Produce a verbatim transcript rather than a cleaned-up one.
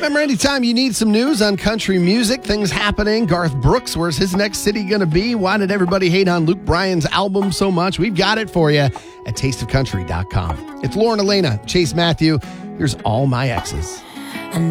Remember, anytime you need some news on country music, things happening, Garth Brooks, where's his next city going to be? Why did everybody hate on Luke Bryan's album so much? We've got it for you at taste of country dot com. It's Lauren Elena, Chase Matthew. Here's All My Exes.